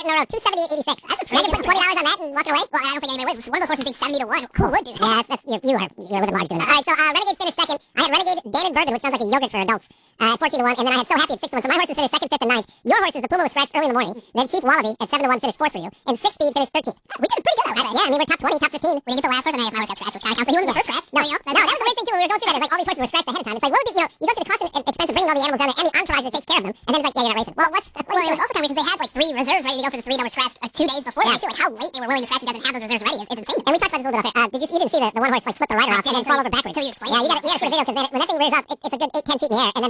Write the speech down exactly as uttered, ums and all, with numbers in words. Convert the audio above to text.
in a row, two seventy-eight eighty-six. That's a pretty good. Twenty dollars on that and walking away. Well, I don't think anybody would. One of those horses being seventy to one. Who would do that? Yeah, that's, that's you, you are you're a little bit large doing that. All right, so uh, Renegade finished second. I had Renegade, Dannon Bourbon, which sounds like a yogurt for adults, uh, at fourteen to one, and then I had So Happy at six to one. So my horses finished second, fifth, and ninth. Your horses, the Puma was scratched early in the morning. Then Chief Wallaby at seven to one finished fourth for you, and Six Speed finished thirteenth. We did pretty good, I would say. Yeah, I mean we're top twenty, top fifteen. We didn't get the last horse, and I guess my horse got scratched, which kind of counts. But he wasn't the first scratch. No, you know, no, that was the worst thing too. When we were going through that, is like all these horses were scratched ahead of time. It's like, what would be, you know, you go through the cost and expense of bringing all the animals down there and the entourage that takes care of them, and then it's like, yeah, you're not racing. Well, what's well, it was also kind of because they had like three reserves ready to go for the three that were scratched uh, two days before. Yeah, too. Like how late they were willing to scratch you guys and have those reserves ready is, is insane. And we talked about this a little bit off air. Uh, did you, you didn't see the, the one horse like flip the rider off and then fall over backwards? Until you explain. Yeah, you got to see the video because when that thing rears up, it, it's a good eight, ten feet in the air, and then